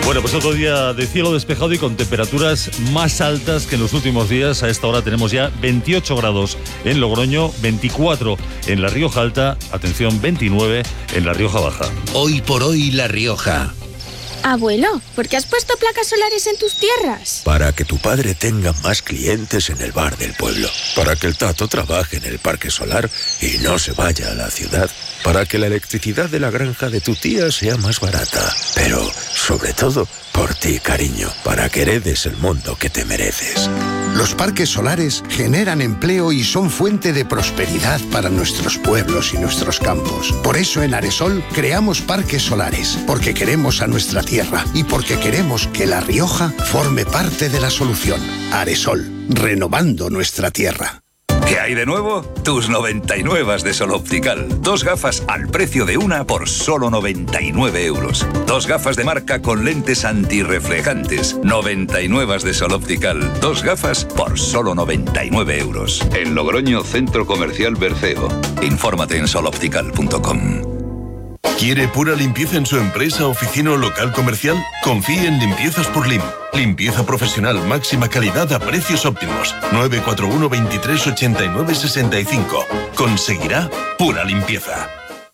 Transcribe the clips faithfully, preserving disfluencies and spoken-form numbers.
Bueno, pues otro día de cielo despejado y con temperaturas más altas que en los últimos días. A esta hora tenemos ya veintiocho grados en Logroño, veinticuatro en La Rioja Alta, atención, veintinueve en La Rioja Baja. Hoy por hoy La Rioja. Abuelo, ¿por qué has puesto placas solares en tus tierras? Para que tu padre tenga más clientes en el bar del pueblo. Para que el Tato trabaje en el parque solar y no se vaya a la ciudad. Para que la electricidad de la granja de tu tía sea más barata. Pero, sobre todo, por ti, cariño. Para que heredes el mundo que te mereces. Los parques solares generan empleo y son fuente de prosperidad para nuestros pueblos y nuestros campos. Por eso en Aresol creamos parques solares, porque queremos a nuestra tierra y porque queremos que La Rioja forme parte de la solución. Aresol, renovando nuestra tierra. ¿Qué hay de nuevo? Tus noventa y nueve de Sol Optical. Dos gafas al precio de una por solo noventa y nueve euros. Dos gafas de marca con lentes antirreflejantes. noventa y nueve de Sol Optical. Dos gafas por solo noventa y nueve euros. En Logroño, Centro Comercial Berceo. Infórmate en sol optical punto com. ¿Quiere pura limpieza en su empresa, oficina o local comercial? Confíe en Limpiezas por Lim. Limpieza profesional, máxima calidad a precios óptimos. nueve cuatro uno, veintitrés, ochenta y nueve, sesenta y cinco. Conseguirá pura limpieza.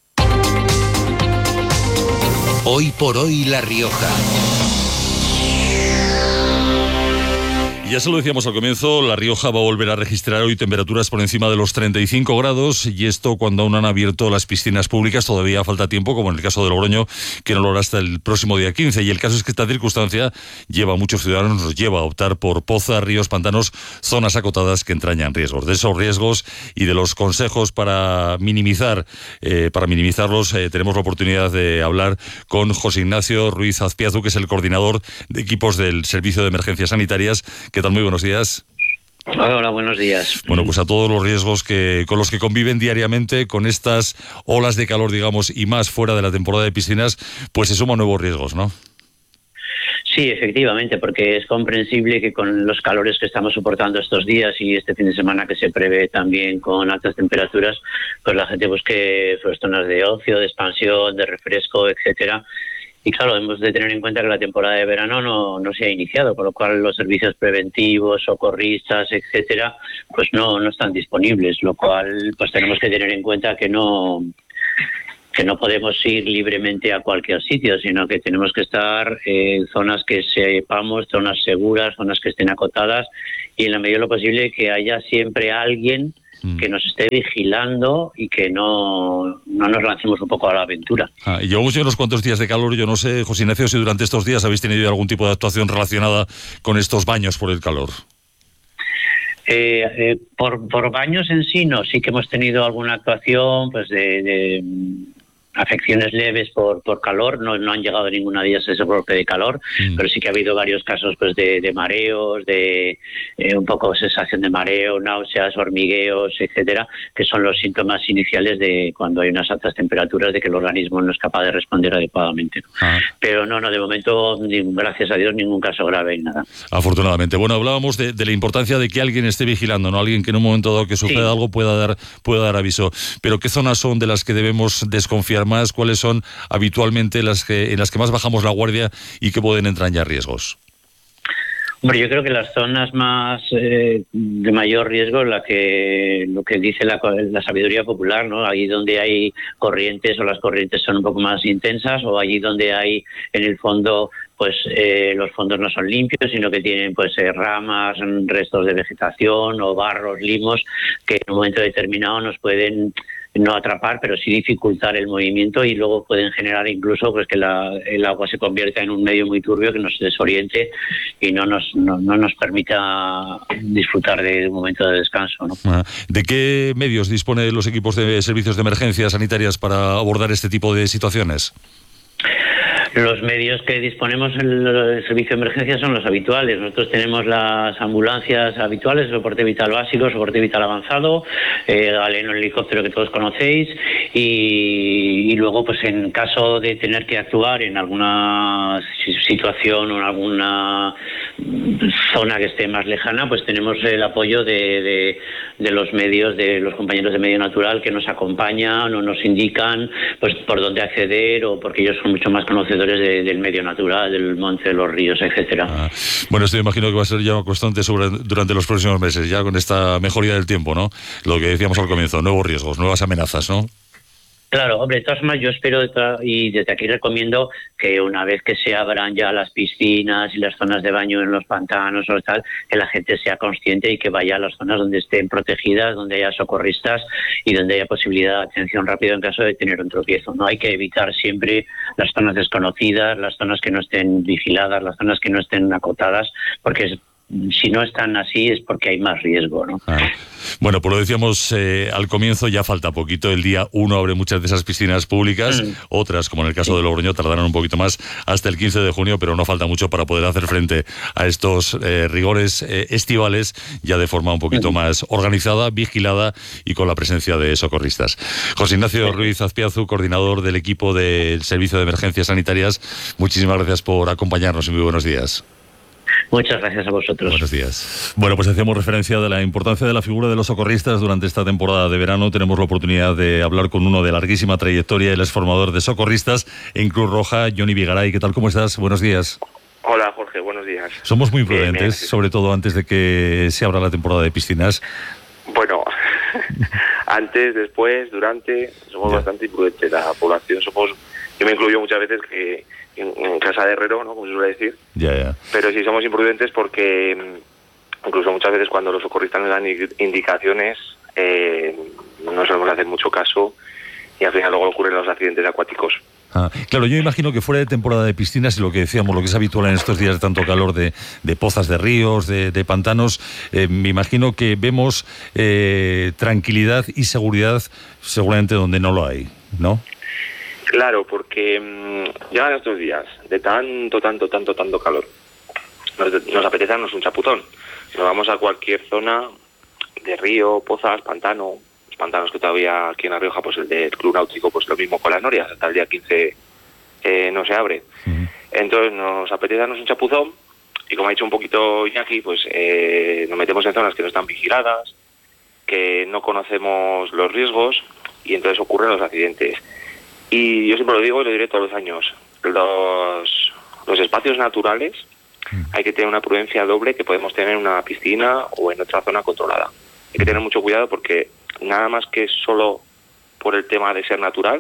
Hoy por hoy La Rioja. Ya se lo decíamos al comienzo, La Rioja va a volver a registrar hoy temperaturas por encima de los treinta y cinco grados, y esto cuando aún han abierto las piscinas públicas. Todavía falta tiempo, como en el caso de Logroño, que no lo hará hasta el próximo día quince. Y el caso es que esta circunstancia lleva a muchos ciudadanos, nos lleva a optar por pozas, ríos, pantanos, zonas acotadas que entrañan riesgos. De esos riesgos y de los consejos para minimizar, eh, para minimizarlos, eh, tenemos la oportunidad de hablar con José Ignacio Ruiz Azpiazu, que es el coordinador de equipos del Servicio de Emergencias Sanitarias. ¿Qué tal? Muy buenos días. Hola, hola, buenos días. Bueno, pues a todos los riesgos que con los que conviven diariamente con estas olas de calor, digamos, y más fuera de la temporada de piscinas, pues se suman nuevos riesgos, ¿no? Sí, efectivamente, porque es comprensible que con los calores que estamos soportando estos días y este fin de semana que se prevé también con altas temperaturas, pues la gente busque pues, zonas de ocio, de expansión, de refresco, etcétera. Y claro, hemos de tener en cuenta que la temporada de verano no, no se ha iniciado, con lo cual los servicios preventivos, socorristas, etcétera, pues no, no están disponibles, lo cual pues tenemos que tener en cuenta que no que no podemos ir libremente a cualquier sitio, sino que tenemos que estar en zonas que sepamos, zonas seguras, zonas que estén acotadas, y en la medida de lo posible que haya siempre alguien que nos esté vigilando y que no, no nos lancemos un poco a la aventura. Ah, y llevamos ya unos cuantos días de calor. Yo no sé, José Ignacio, si durante estos días habéis tenido algún tipo de actuación relacionada con estos baños por el calor. Eh, eh, por, por baños en sí no, sí que hemos tenido alguna actuación pues de... de afecciones leves por por calor, no, no han llegado ninguna de ellas a ese golpe de calor, mm. pero sí que ha habido varios casos pues de, de mareos, de eh, un poco sensación de mareo, náuseas, hormigueos, etcétera, que son los síntomas iniciales de cuando hay unas altas temperaturas, de que el organismo no es capaz de responder adecuadamente. Ah. Pero no, no, de momento, gracias a Dios, ningún caso grave y nada. Afortunadamente. Bueno, hablábamos de, de la importancia de que alguien esté vigilando, ¿no? Alguien que en un momento dado que suceda sí. algo pueda dar, pueda dar aviso. Pero ¿qué zonas son de las que debemos desconfiar más? ¿Cuáles son habitualmente las que en las que más bajamos la guardia y que pueden entrañar riesgos? Hombre, yo creo que las zonas más eh, de mayor riesgo, la que lo que dice la, la sabiduría popular, ¿no? Allí donde hay corrientes o las corrientes son un poco más intensas, o allí donde hay en el fondo pues eh, los fondos no son limpios, sino que tienen pues eh, ramas, restos de vegetación o barros, limos, que en un momento determinado nos pueden no atrapar, pero sí dificultar el movimiento, y luego pueden generar incluso pues que la, el agua se convierta en un medio muy turbio que nos desoriente y no nos no, no nos permita disfrutar de un momento de descanso, ¿no? ¿De qué medios dispone los equipos de servicios de emergencias sanitarias para abordar este tipo de situaciones? Los medios que disponemos en el servicio de emergencia son los habituales. Nosotros tenemos las ambulancias habituales, soporte vital básico, soporte vital avanzado, eh, galeno, helicóptero que todos conocéis, y, y luego pues en caso de tener que actuar en alguna situación o en alguna zona que esté más lejana, pues tenemos el apoyo de, de, de los medios, de los compañeros de medio natural que nos acompañan o nos indican pues por dónde acceder, o porque ellos son mucho más conocedores cuidadores de, del medio natural, del monte, de los ríos, etcétera. Ah, bueno, esto imagino que va a ser ya constante sobre, durante los próximos meses, ya con esta mejoría del tiempo, ¿no? Lo que decíamos al comienzo, nuevos riesgos, nuevas amenazas, ¿no? Claro, hombre, de todas formas yo espero y desde aquí recomiendo que una vez que se abran ya las piscinas y las zonas de baño en los pantanos o tal, que la gente sea consciente y que vaya a las zonas donde estén protegidas, donde haya socorristas y donde haya posibilidad de atención rápida en caso de tener un tropiezo. No hay que evitar siempre las zonas desconocidas, las zonas que no estén vigiladas, las zonas que no estén acotadas, porque es si no están así es porque hay más riesgo, ¿no? Ah. Bueno, pues lo decíamos eh, al comienzo, ya falta poquito. El día uno abre muchas de esas piscinas públicas, mm. otras, como en el caso sí. de Logroño, tardarán un poquito más hasta el quince de junio, pero no falta mucho para poder hacer frente a estos eh, rigores eh, estivales, ya de forma un poquito mm. más organizada, vigilada y con la presencia de socorristas. José Ignacio sí. Ruiz Azpiazu, coordinador del equipo del Servicio de Emergencias Sanitarias, muchísimas gracias por acompañarnos y muy buenos días. Muchas gracias a vosotros. Buenos días. Bueno, pues hacemos referencia de la importancia de la figura de los socorristas durante esta temporada de verano. Tenemos la oportunidad de hablar con uno de larguísima trayectoria, el exformador de socorristas en Cruz Roja, Johnny Vigaray. ¿Qué tal? ¿Cómo estás? Buenos días. Hola, Jorge. Buenos días. Somos muy prudentes, bien, bien, sí. sobre todo antes de que se abra la temporada de piscinas. Bueno, antes, después, durante, somos ya. bastante imprudentes. La población somos, yo me incluyo muchas veces que en, en casa de herrero, ¿no? Como se suele decir. Ya, ya. Pero sí somos imprudentes porque incluso muchas veces cuando los socorristas nos dan indicaciones eh, no solemos hacer mucho caso y al final luego ocurren los accidentes acuáticos. Ah, claro, yo imagino que fuera de temporada de piscinas y lo que decíamos, lo que es habitual en estos días de tanto calor de, de pozas de ríos, de, de pantanos, eh, me imagino que vemos eh, tranquilidad y seguridad seguramente donde no lo hay, ¿no? Claro, porque mmm, llegan estos días de tanto, tanto, tanto, tanto calor. Nos, nos apetece darnos un chapuzón. Nos vamos a cualquier zona de río, pozas, pantano. Los pantanos que todavía aquí en La Rioja, pues el del Club Náutico, pues lo mismo con las norias. Hasta el día quince eh, no se abre. Uh-huh. Entonces nos apetece darnos un chapuzón y como ha dicho un poquito Iñaki, pues eh, nos metemos en zonas que no están vigiladas, que no conocemos los riesgos y entonces ocurren los accidentes. Y yo siempre lo digo y lo diré todos los años, los, los espacios naturales hay que tener una prudencia doble que podemos tener en una piscina o en otra zona controlada. Hay que tener mucho cuidado porque nada más que solo por el tema de ser natural,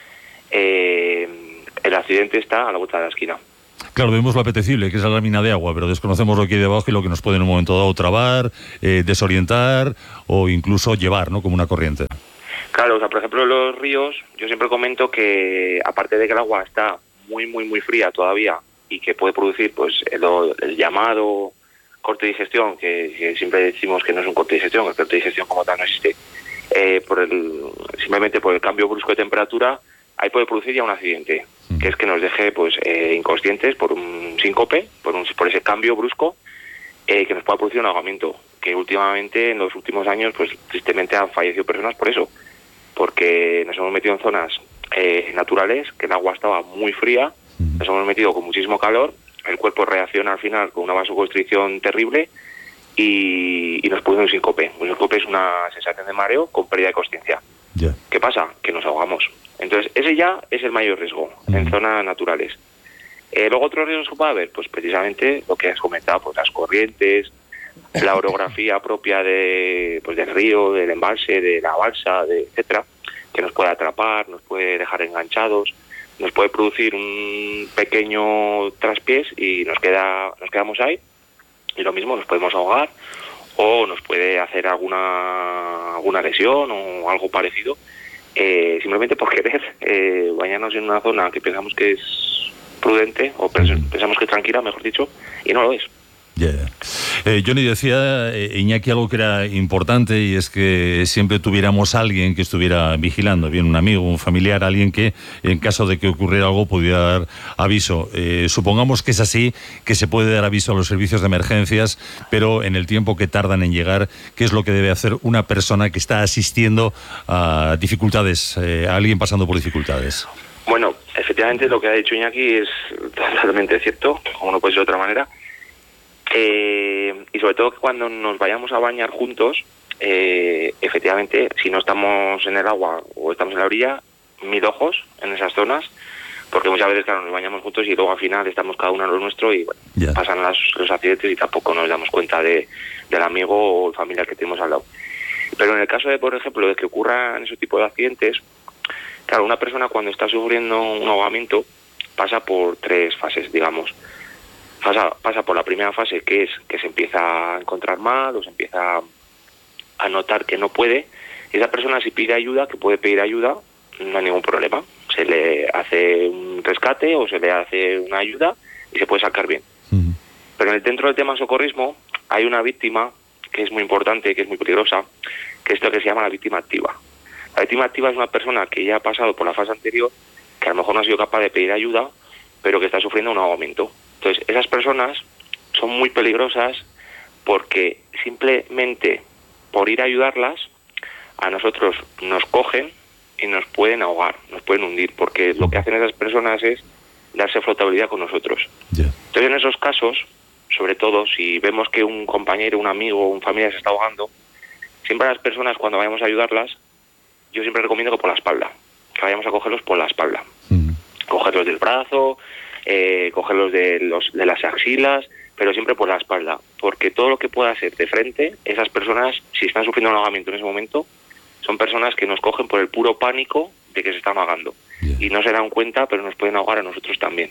eh, el accidente está a la vuelta de la esquina. Claro, vemos lo apetecible, que es la lámina de agua, pero desconocemos lo que hay debajo y lo que nos puede en un momento dado trabar, eh, desorientar o incluso llevar, ¿no? Como una corriente. Claro, o sea, por ejemplo, en los ríos, yo siempre comento que, aparte de que el agua está muy, muy, muy fría todavía y que puede producir, pues, el, el llamado corte de digestión, que, que siempre decimos que no es un corte de digestión, el corte de digestión como tal no existe, eh, por el, simplemente por el cambio brusco de temperatura, ahí puede producir ya un accidente, mm. que es que nos deje, pues, eh, inconscientes por un síncope, por, un, por ese cambio brusco, eh, que nos pueda producir un ahogamiento, que últimamente, en los últimos años, pues, tristemente han fallecido personas por eso. Porque nos hemos metido en zonas eh, naturales, que el agua estaba muy fría, nos hemos metido con muchísimo calor, el cuerpo reacciona al final con una vasoconstricción terrible y, y nos produce un síncope. Un síncope es una sensación de mareo con pérdida de consciencia. Yeah. ¿Qué pasa? Que nos ahogamos. Entonces, ese ya es el mayor riesgo uh-huh. en zonas naturales. Eh, luego, otros riesgos que puede haber, pues precisamente lo que has comentado, pues las corrientes, la orografía propia de pues del río, del embalse, de la balsa, de etcétera, que nos puede atrapar, nos puede dejar enganchados, nos puede producir un pequeño traspiés y nos queda nos quedamos ahí y lo mismo nos podemos ahogar o nos puede hacer alguna alguna lesión o algo parecido eh, simplemente por querer eh, bañarnos en una zona que pensamos que es prudente o pensamos que es tranquila, mejor dicho, y no lo es. Yeah. Eh, Johnny, decía eh, Iñaki algo que era importante y es que siempre tuviéramos alguien que estuviera vigilando, bien un amigo, un familiar, alguien que en caso de que ocurriera algo pudiera dar aviso. Eh, supongamos que es así, que se puede dar aviso a los servicios de emergencias, pero en el tiempo que tardan en llegar, ¿qué es lo que debe hacer una persona que está asistiendo a dificultades, eh, a alguien pasando por dificultades? Bueno, efectivamente lo que ha dicho Iñaki es totalmente cierto, como no puede ser de otra manera. Eh, y sobre todo que cuando nos vayamos a bañar juntos, eh, efectivamente, si no estamos en el agua o estamos en la orilla, mil ojos en esas zonas, porque muchas veces, claro, nos bañamos juntos y luego al final estamos cada uno en lo nuestro y bueno, yeah. pasan las, los accidentes y tampoco nos damos cuenta de, del amigo o el familiar que tenemos al lado. Pero en el caso de, por ejemplo, de que ocurran ese tipo de accidentes, claro, una persona cuando está sufriendo un ahogamiento pasa por tres fases, digamos. Pasa, pasa por la primera fase, que es que se empieza a encontrar mal o se empieza a notar que no puede. Y esa persona, si pide ayuda, que puede pedir ayuda, no hay ningún problema. Se le hace un rescate o se le hace una ayuda y se puede sacar bien. Uh-huh. Pero dentro del tema socorrismo hay una víctima que es muy importante, que es muy peligrosa, que es lo que se llama la víctima activa. La víctima activa es una persona que ya ha pasado por la fase anterior, que a lo mejor no ha sido capaz de pedir ayuda, pero que está sufriendo un ahogamiento. Entonces, esas personas son muy peligrosas porque simplemente por ir a ayudarlas, a nosotros nos cogen y nos pueden ahogar, nos pueden hundir, porque lo que hacen esas personas es darse flotabilidad con nosotros. Yeah. Entonces, en esos casos, sobre todo, si vemos que un compañero, un amigo, un familiar se está ahogando, siempre a las personas, cuando vayamos a ayudarlas, yo siempre recomiendo que por la espalda, que vayamos a cogerlos por la espalda. Mm. Cogerlos del brazo, eh, cogerlos de, los, de las axilas, pero siempre por la espalda, porque todo lo que pueda ser de frente, esas personas, si están sufriendo un ahogamiento en ese momento, son personas que nos cogen por el puro pánico de que se están ahogando. Yeah. Y no se dan cuenta, pero nos pueden ahogar a nosotros también.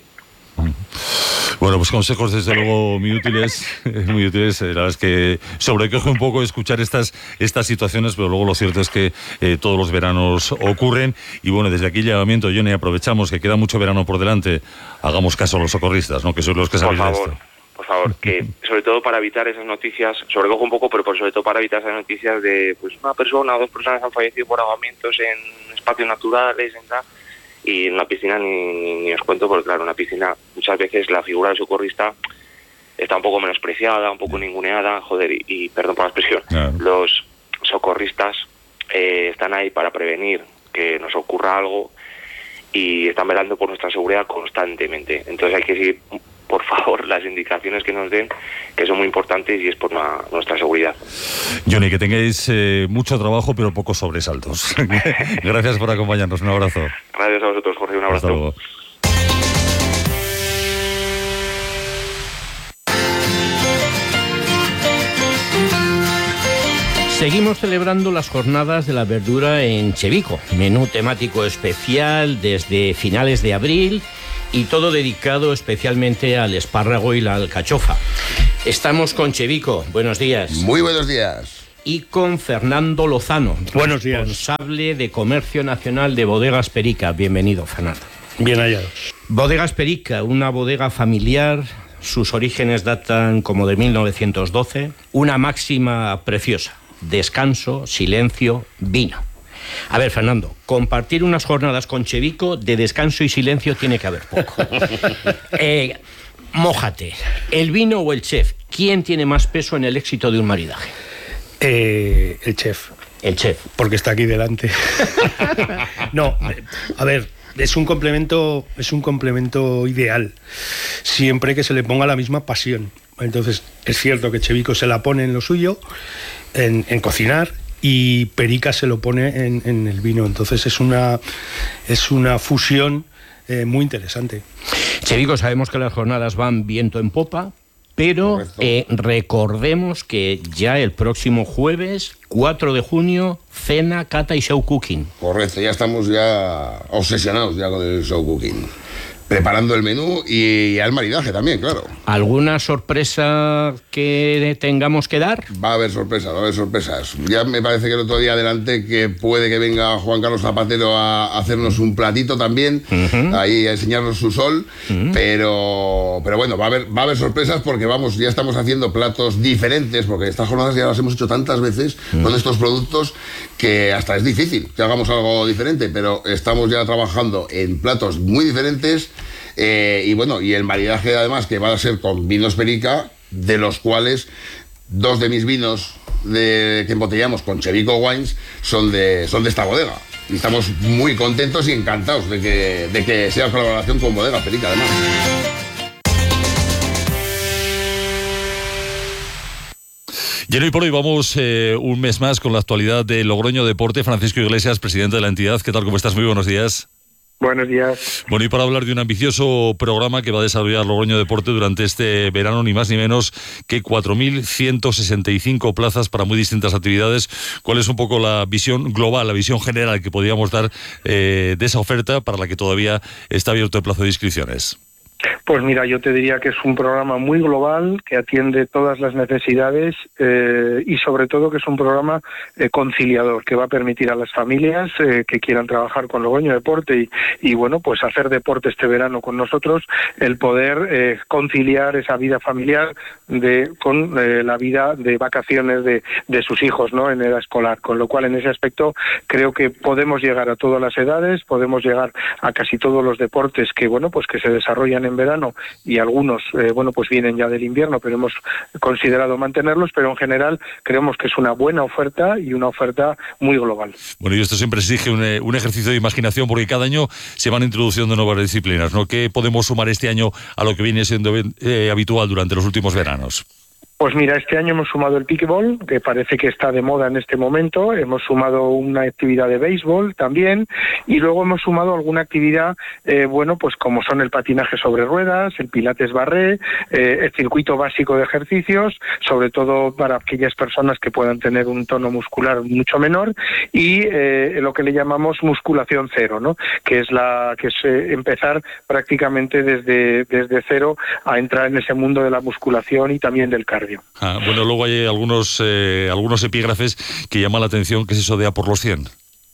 Bueno, pues consejos desde luego muy útiles, muy útiles. La verdad es que sobrecoge un poco escuchar estas estas situaciones, pero luego lo cierto es que eh, todos los veranos ocurren. Y bueno, desde aquí el llamamiento, Johnny, aprovechamos que queda mucho verano por delante, hagamos caso a los socorristas, ¿no? Que son los que saben de esto. Por favor, que sobre todo para evitar esas noticias, sobrecoge un poco, pero por sobre todo para evitar esas noticias de pues una persona o dos personas han fallecido por ahogamientos en espacios naturales, en tal. Y en la piscina ni, ni, ni os cuento, porque claro, en la piscina muchas veces la figura del socorrista está un poco menospreciada, un poco ninguneada, joder, y, y perdón por la expresión, claro. Los socorristas eh, están ahí para prevenir que nos ocurra algo y están velando por nuestra seguridad constantemente. Entonces hay que seguir, por favor, las indicaciones que nos den, que son muy importantes y es por la, nuestra seguridad. Johnny, que tengáis eh, mucho trabajo pero pocos sobresaltos. Gracias por acompañarnos, un abrazo. Gracias a vosotros, Jorge, un abrazo. Hasta luego. Seguimos celebrando las jornadas de la verdura en Chevico, menú temático especial desde finales de abril y todo dedicado especialmente al espárrago y la alcachofa. Estamos con Chevico, buenos días. Muy buenos días. Y con Fernando Lozano, buenos días, responsable de Comercio Nacional de Bodegas Perica. Bienvenido, Fernando. Bien hallados. Bodegas Perica, una bodega familiar, sus orígenes datan como de mil novecientos doce, una máxima preciosa: descanso, silencio, vino. A ver, Fernando, compartir unas jornadas con Chevico de descanso y silencio tiene que haber poco. eh, mójate, ¿el vino o el chef? ¿Quién tiene más peso en el éxito de un maridaje? Eh, el chef. El chef. Porque está aquí delante. No, a ver, es un complemento, es un complemento ideal, siempre que se le ponga la misma pasión. Entonces, es cierto que Chevico se la pone en lo suyo, en, en cocinar, y Perica se lo pone en, en el vino. Entonces es una, es una fusión eh, muy interesante. Chevico, sabemos que las jornadas van viento en popa, pero eh, recordemos que ya el próximo jueves, cuatro de junio, cena, cata y show cooking. Correcto, ya estamos ya obsesionados ya con el show cooking. Preparando el menú y al maridaje también, claro. ¿Alguna sorpresa que tengamos que dar? Va a haber sorpresas, va a haber sorpresas. Ya me parece que el otro día adelante que puede que venga Juan Carlos Zapatero a hacernos un platito también, uh-huh. ahí a enseñarnos su sol, uh-huh. pero, pero bueno, va a haber, va a haber sorpresas porque vamos, ya estamos haciendo platos diferentes, porque estas jornadas ya las hemos hecho tantas veces uh-huh. con estos productos que hasta es difícil que hagamos algo diferente, pero estamos ya trabajando en platos muy diferentes. Eh, y bueno, y el maridaje además que va a ser con vinos Perica, de los cuales dos de mis vinos de, que embotellamos con Chevico Wines son de, son de esta bodega. Y estamos muy contentos y encantados de que, de que sea colaboración con Bodega Perica además. Y hoy por hoy vamos eh, un mes más con la actualidad de Logroño Deporte. Francisco Iglesias, presidente de la entidad. ¿Qué tal? ¿Cómo estás? Muy buenos días. Buenos días. Bueno, y para hablar de un ambicioso programa que va a desarrollar Logroño Deporte durante este verano, ni más ni menos que cuatro mil ciento sesenta y cinco plazas para muy distintas actividades. ¿Cuál es un poco la visión global, la visión general que podríamos dar eh, de esa oferta para la que todavía está abierto el plazo de inscripciones? Pues mira, yo te diría que es un programa muy global, que atiende todas las necesidades eh, y sobre todo que es un programa eh, conciliador, que va a permitir a las familias eh, que quieran trabajar con Logroño Deporte y, y bueno, pues hacer deporte este verano con nosotros, el poder eh, conciliar esa vida familiar de con eh, la vida de vacaciones de, de sus hijos, ¿no?, en edad escolar. Con lo cual, en ese aspecto, creo que podemos llegar a todas las edades, podemos llegar a casi todos los deportes que, bueno, pues que se desarrollan en verano, y algunos, eh, bueno, pues vienen ya del invierno, pero hemos considerado mantenerlos, pero en general creemos que es una buena oferta y una oferta muy global. Bueno, y esto siempre exige un, un ejercicio de imaginación, porque cada año se van introduciendo nuevas disciplinas, ¿no? ¿Qué podemos sumar este año a lo que viene siendo eh, habitual durante los últimos veranos? Pues mira, este año hemos sumado el pickleball, que parece que está de moda en este momento, hemos sumado una actividad de béisbol también, y luego hemos sumado alguna actividad, eh, bueno, pues como son el patinaje sobre ruedas, el pilates barré, eh, el circuito básico de ejercicios, sobre todo para aquellas personas que puedan tener un tono muscular mucho menor, y eh, lo que le llamamos musculación cero, ¿no?, que es la que es eh, empezar prácticamente desde, desde cero a entrar en ese mundo de la musculación y también del cardio. Ah, bueno, luego hay algunos eh, algunos epígrafes que llaman la atención, que es eso de A por los cien.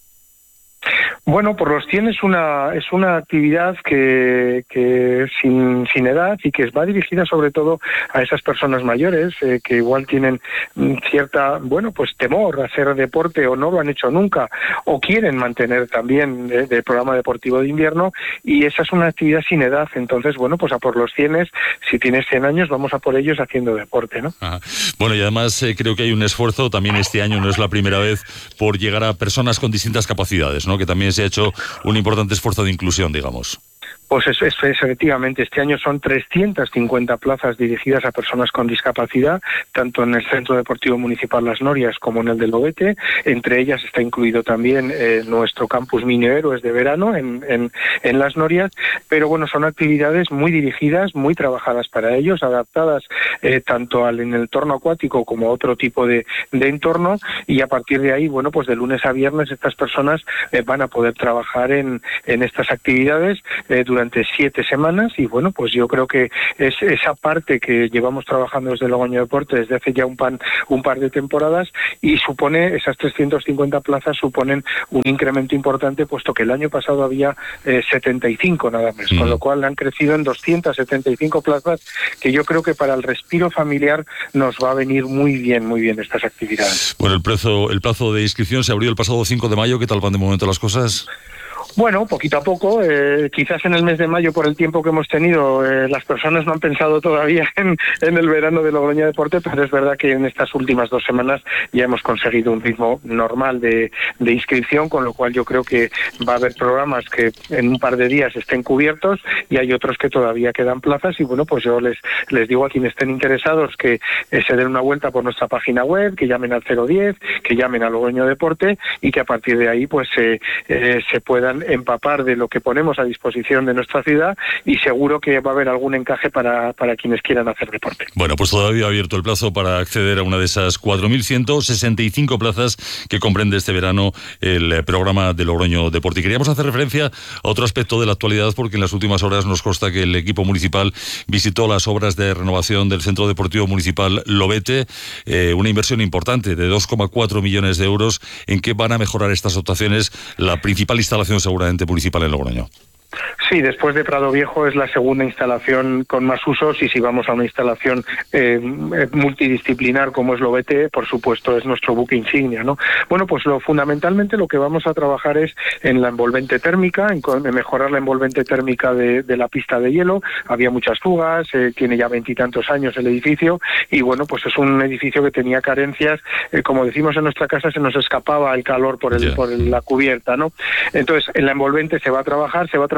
Bueno, por los cien es una es una actividad que, que sin, sin edad y que va dirigida sobre todo a esas personas mayores eh, que igual tienen cierta, bueno, pues temor a hacer deporte o no lo han hecho nunca o quieren mantener también el de programa deportivo de invierno, y esa es una actividad sin edad. Entonces, bueno, pues a por los cien, si tienes cien años, vamos a por ellos haciendo deporte, ¿no? Ajá. Bueno, y además eh, creo que hay un esfuerzo también este año, no es la primera vez, por llegar a personas con distintas capacidades, ¿no?, que también se ha hecho un importante esfuerzo de inclusión, digamos. Pues eso es, efectivamente, este año son trescientas cincuenta plazas dirigidas a personas con discapacidad, tanto en el Centro Deportivo Municipal Las Norias como en el del Lobete. Entre ellas está incluido también eh, nuestro campus Mini Héroes de verano en, en, en Las Norias, pero bueno, son actividades muy dirigidas, muy trabajadas para ellos, adaptadas eh, tanto al en el entorno acuático como a otro tipo de, de entorno, y a partir de ahí, bueno, pues de lunes a viernes estas personas eh, van a poder trabajar en, en estas actividades eh, durante durante siete semanas, y bueno, pues yo creo que es esa parte que llevamos trabajando desde Logroño Deporte desde hace ya un, pan, un par de temporadas, y supone, esas trescientas cincuenta plazas suponen un incremento importante, puesto que el año pasado había eh, setenta y cinco nada más, mm. con lo cual han crecido en doscientas setenta y cinco plazas, que yo creo que para el respiro familiar nos va a venir muy bien, muy bien estas actividades. Bueno, el plazo, el plazo de inscripción se abrió el pasado cinco de mayo, ¿qué tal van de momento las cosas? Bueno, poquito a poco, eh, quizás en el mes de mayo, por el tiempo que hemos tenido, eh, las personas no han pensado todavía en, en el verano de Logroño Deporte, pero es verdad que en estas últimas dos semanas ya hemos conseguido un ritmo normal de, de inscripción, con lo cual yo creo que va a haber programas que en un par de días estén cubiertos, y hay otros que todavía quedan plazas, y bueno, pues yo les, les digo a quienes estén interesados que eh, se den una vuelta por nuestra página web, que llamen al cero diez, que llamen a Logroño Deporte, y que a partir de ahí pues eh, eh, se puedan empapar de lo que ponemos a disposición de nuestra ciudad, y seguro que va a haber algún encaje para, para quienes quieran hacer deporte. Bueno, pues todavía ha abierto el plazo para acceder a una de esas cuatro mil ciento sesenta y cinco plazas que comprende este verano el programa de Logroño Deporte. Y queríamos hacer referencia a otro aspecto de la actualidad, porque en las últimas horas nos consta que el equipo municipal visitó las obras de renovación del Centro Deportivo Municipal Lobete, eh, una inversión importante de dos coma cuatro millones de euros, en que van a mejorar estas dotaciones, la principal instalación seguramente municipal en Logroño. Sí, después de Prado Viejo es la segunda instalación con más usos, y si vamos a una instalación eh, multidisciplinar como es Lobete, por supuesto es nuestro buque insignia, ¿no? Bueno, pues lo fundamentalmente lo que vamos a trabajar es en la envolvente térmica, en, en mejorar la envolvente térmica de, de la pista de hielo. Había muchas fugas, eh, tiene ya veintitantos años el edificio, y bueno, pues es un edificio que tenía carencias, eh, como decimos en nuestra casa, se nos escapaba el calor por, el, yeah. por el, la cubierta, ¿no? Entonces, en la envolvente se va a trabajar, se va a trabajar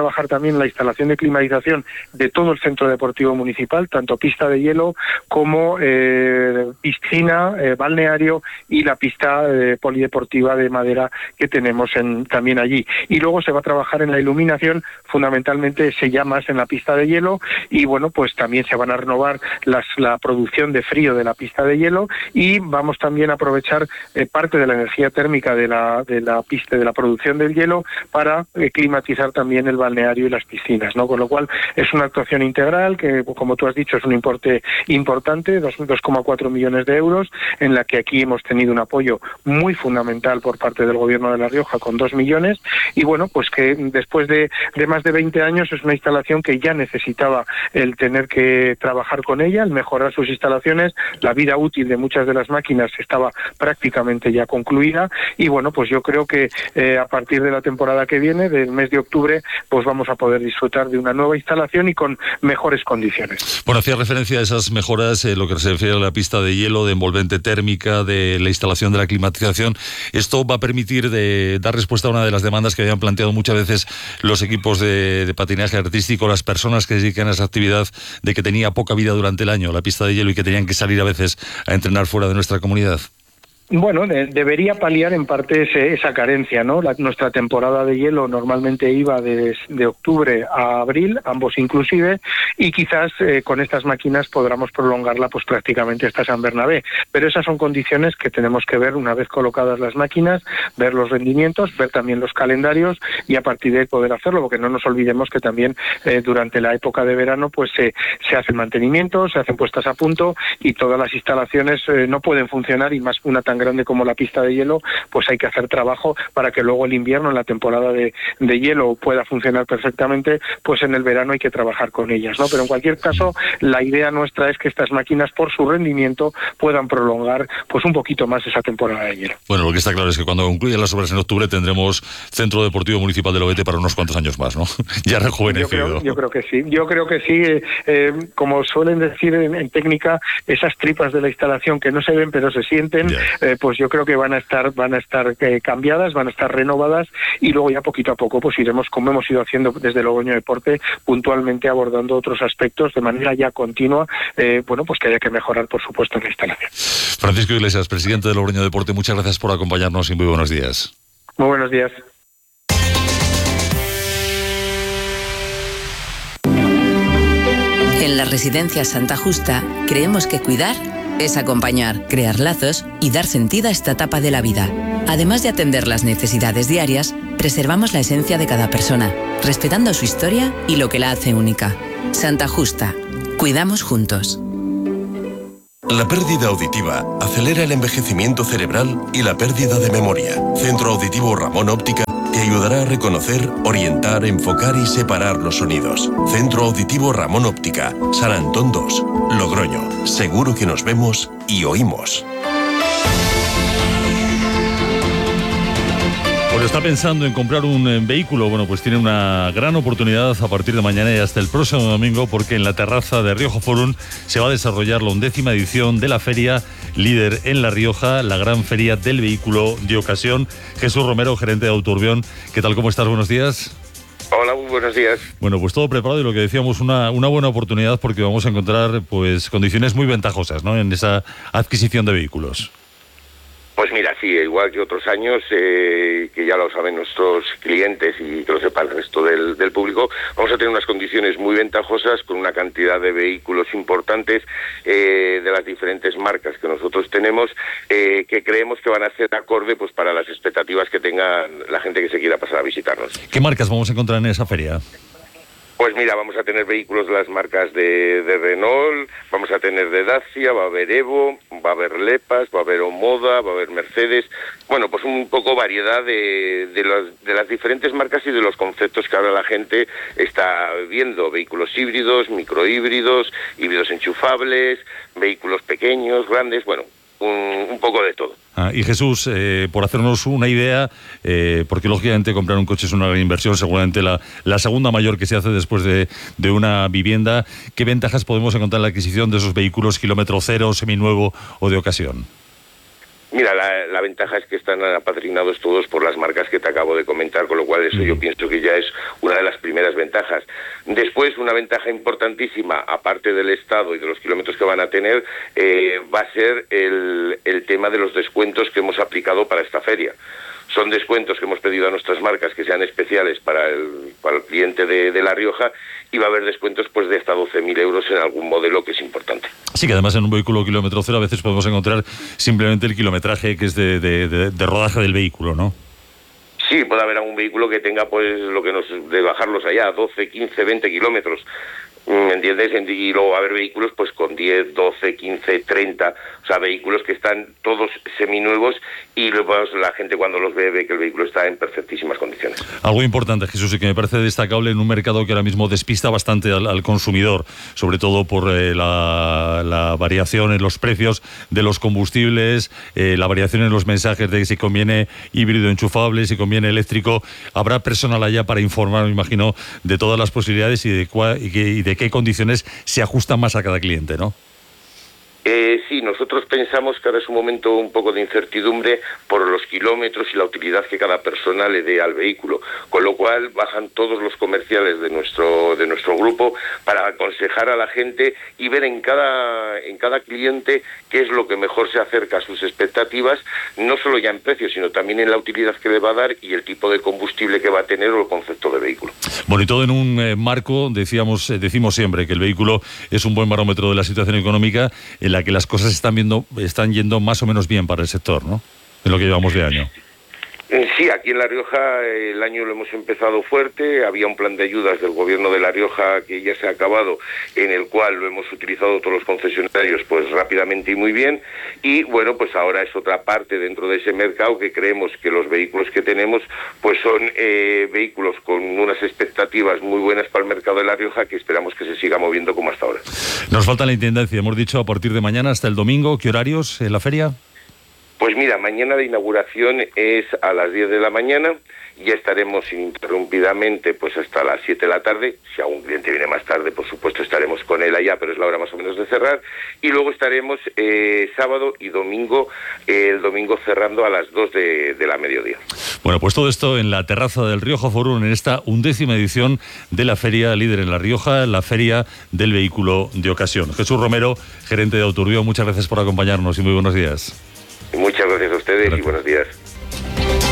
trabajar también en la instalación de climatización de todo el centro deportivo municipal, tanto pista de hielo como eh, piscina, eh, balneario y la pista eh, polideportiva de madera que tenemos en, también allí. Y luego se va a trabajar en la iluminación, fundamentalmente se llama en la pista de hielo, y bueno, pues también se van a renovar las, la producción de frío de la pista de hielo, y vamos también a aprovechar eh, parte de la energía térmica de la, de la pista, de la producción del hielo, para eh, climatizar también el balneario y las piscinas, ¿no? Con lo cual es una actuación integral que, como tú has dicho, es un importe importante, dos coma cuatro millones de euros, en la que aquí hemos tenido un apoyo muy fundamental por parte del Gobierno de La Rioja con dos millones, y bueno, pues que después de, de más de veinte años es una instalación que ya necesitaba el tener que trabajar con ella, el mejorar sus instalaciones. La vida útil de muchas de las máquinas estaba prácticamente ya concluida, y bueno, pues yo creo que eh, a partir de la temporada que viene, del mes de octubre, pues vamos a poder disfrutar de una nueva instalación y con mejores condiciones. Bueno, hacía referencia a esas mejoras, eh, lo que se refiere a la pista de hielo, de envolvente térmica, de la instalación de la climatización. Esto va a permitir de dar respuesta a una de las demandas que habían planteado muchas veces los equipos de, de patinaje artístico, las personas que se dedican a esa actividad, de que tenía poca vida durante el año la pista de hielo y que tenían que salir a veces a entrenar fuera de nuestra comunidad. Bueno, de, debería paliar en parte ese, esa carencia, ¿no? La, nuestra temporada de hielo normalmente iba de, de octubre a abril, ambos inclusive, y quizás eh, con estas máquinas podamos prolongarla pues prácticamente hasta San Bernabé. Pero esas son condiciones que tenemos que ver una vez colocadas las máquinas, ver los rendimientos, ver también los calendarios, y a partir de ahí poder hacerlo, porque no nos olvidemos que también eh, durante la época de verano pues eh, se hacen mantenimientos, se hacen puestas a punto, y todas las instalaciones eh, no pueden funcionar, y más una tan grande como la pista de hielo, pues hay que hacer trabajo para que luego el invierno, en la temporada de, de hielo, pueda funcionar perfectamente. Pues en el verano hay que trabajar con ellas, ¿no? Pero en cualquier caso, la idea nuestra es que estas máquinas, por su rendimiento, puedan prolongar pues un poquito más esa temporada de hielo. Bueno, lo que está claro es que cuando concluyan las obras en octubre tendremos Centro Deportivo Municipal del Lobete para unos cuantos años más, ¿no? Ya rejuvenecido. Yo creo, yo creo que sí, yo creo que sí. Eh, eh, como suelen decir en, en técnica, esas tripas de la instalación que no se ven pero se sienten, eh, pues yo creo que van a estar van a estar eh, cambiadas, van a estar renovadas, y luego ya poquito a poco pues iremos, como hemos ido haciendo desde Logroño Deporte, puntualmente abordando otros aspectos de manera ya continua, eh, bueno, pues que haya que mejorar, por supuesto, en la instalación. Francisco Iglesias, presidente de Logroño Deporte, muchas gracias por acompañarnos y muy buenos días. Muy buenos días. En la Residencia Santa Justa creemos que cuidar es acompañar, crear lazos y dar sentido a esta etapa de la vida. Además de atender las necesidades diarias, preservamos la esencia de cada persona, respetando su historia y lo que la hace única. Santa Justa. Cuidamos juntos. La pérdida auditiva acelera el envejecimiento cerebral y la pérdida de memoria. Centro Auditivo Ramón Óptica te ayudará a reconocer, orientar, enfocar y separar los sonidos. Centro Auditivo Ramón Óptica, San Antón dos, Logroño. Seguro que nos vemos y oímos. Bueno, está pensando en comprar un eh, vehículo. Bueno, pues tiene una gran oportunidad a partir de mañana y hasta el próximo domingo, porque en la terraza de Rioja Forum se va a desarrollar la undécima edición de la feria líder en La Rioja, la gran feria del vehículo de ocasión. Jesús Romero, gerente de Auturbión. ¿Qué tal? ¿Cómo estás? Buenos días. Hola, muy buenos días. Bueno, pues todo preparado, y lo que decíamos, una, una buena oportunidad, porque vamos a encontrar pues condiciones muy ventajosas, ¿no?, en esa adquisición de vehículos. Pues mira, sí, igual que otros años, eh, que ya lo saben nuestros clientes y que lo sepa el resto del, del público, vamos a tener unas condiciones muy ventajosas, con una cantidad de vehículos importantes eh, de las diferentes marcas que nosotros tenemos, eh, que creemos que van a ser acorde pues para las expectativas que tenga la gente que se quiera pasar a visitarnos. ¿Qué marcas vamos a encontrar en esa feria? Pues mira, vamos a tener vehículos de las marcas de, de Renault, vamos a tener de Dacia, va a haber Evo, va a haber Lepas, va a haber Omoda, va a haber Mercedes. Bueno, pues un poco variedad de, de, los, de las diferentes marcas y de los conceptos que ahora la gente está viendo. Vehículos híbridos, microhíbridos, híbridos enchufables, vehículos pequeños, grandes, bueno, un, un poco de todo. Ah, y Jesús, eh, por hacernos una idea, eh, porque lógicamente comprar un coche es una gran inversión, seguramente la, la segunda mayor que se hace después de, de una vivienda, ¿qué ventajas podemos encontrar en la adquisición de esos vehículos kilómetro cero, seminuevo o de ocasión? Mira, la, la ventaja es que están apadrinados todos por las marcas que te acabo de comentar, con lo cual eso yo pienso que ya es una de las primeras ventajas. Después, una ventaja importantísima, aparte del Estado y de los kilómetros que van a tener, eh, va a ser el, el tema de los descuentos que hemos aplicado para esta feria. Son descuentos que hemos pedido a nuestras marcas que sean especiales para el, para el cliente de, de La Rioja, y va a haber descuentos pues de hasta doce mil euros en algún modelo, que es importante. Sí, que además en un vehículo kilómetro cero a veces podemos encontrar simplemente el kilometraje que es de, de, de, de rodaje del vehículo, ¿no? Sí, puede haber algún vehículo que tenga pues lo que nos de bajarlos allá, doce, quince, veinte kilómetros. ¿Me entiendes? Y luego va a haber vehículos pues con diez, doce, quince, treinta, o sea, vehículos que están todos seminuevos, y luego la gente cuando los ve ve que el vehículo está en perfectísimas condiciones. Algo importante, Jesús, y que me parece destacable en un mercado que ahora mismo despista bastante al, al consumidor, sobre todo por eh, la, la variación en los precios de los combustibles, eh, la variación en los mensajes de si conviene híbrido enchufable, si conviene eléctrico. Habrá personal allá para informar, me imagino, de todas las posibilidades y de, cua, y que, y de qué condiciones se ajustan más a cada cliente, ¿no? Eh, sí, nosotros pensamos que ahora es un momento un poco de incertidumbre por los kilómetros y la utilidad que cada persona le dé al vehículo, con lo cual bajan todos los comerciales de nuestro de nuestro grupo para aconsejar a la gente y ver en cada en cada cliente qué es lo que mejor se acerca a sus expectativas, no solo ya en precio, sino también en la utilidad que le va a dar y el tipo de combustible que va a tener o el concepto de vehículo. Bueno, y todo en un eh, marco, decíamos, eh, decimos siempre que el vehículo es un buen barómetro de la situación económica, en la que las cosas están viendo, están yendo más o menos bien para el sector, ¿no? En lo que llevamos de año. Sí, aquí en La Rioja el año lo hemos empezado fuerte. Había un plan de ayudas del gobierno de La Rioja que ya se ha acabado, en el cual lo hemos utilizado todos los concesionarios pues rápidamente y muy bien. Y bueno, pues ahora es otra parte dentro de ese mercado que creemos que los vehículos que tenemos pues son eh, vehículos con unas expectativas muy buenas para el mercado de La Rioja, que esperamos que se siga moviendo como hasta ahora. Nos falta la intendencia, hemos dicho a partir de mañana hasta el domingo. ¿Qué horarios en la feria? Pues mira, mañana de inauguración es a las diez de la mañana, ya estaremos ininterrumpidamente pues hasta las siete de la tarde. Si algún cliente viene más tarde, por supuesto estaremos con él allá, pero es la hora más o menos de cerrar. Y luego estaremos eh, sábado y domingo, eh, el domingo cerrando a las dos de, de la mediodía. Bueno, pues todo esto en la terraza del Rioja Forum, en esta undécima edición de la feria líder en La Rioja, la feria del vehículo de ocasión. Jesús Romero, gerente de Autorbio, muchas gracias por acompañarnos y muy buenos días. Muchas gracias a ustedes. Gracias. Y buenos días.